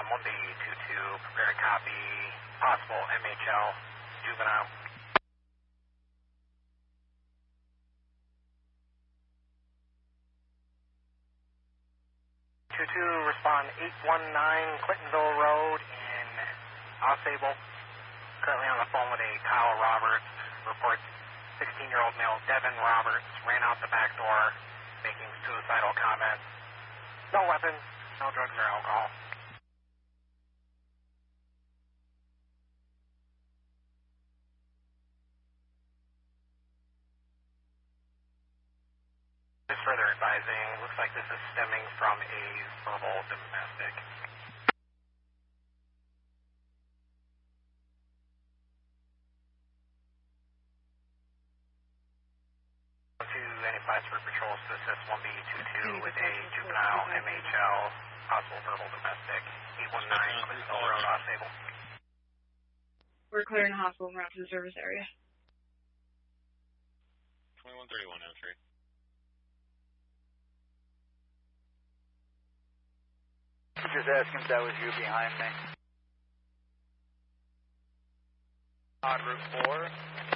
1B22, prepare a copy, possible MHL, juvenile. 22, respond 819 Clintonville Road in Osable. Currently on the phone with a Kyle Roberts. Reports 16-year-old male Devin Roberts ran out the back door making suicidal comments. No weapons, no drugs or alcohol. Just further advising, looks like this is stemming from a verbal domestic. To any Plattsburgh patrols to assist 1B22 with a juvenile MHL, possible verbal domestic, 819 Clintonville Road, Osable. We're clearing the hospital and route to the service area. 2131 entry. Just asking if that was you behind me. On Route 4.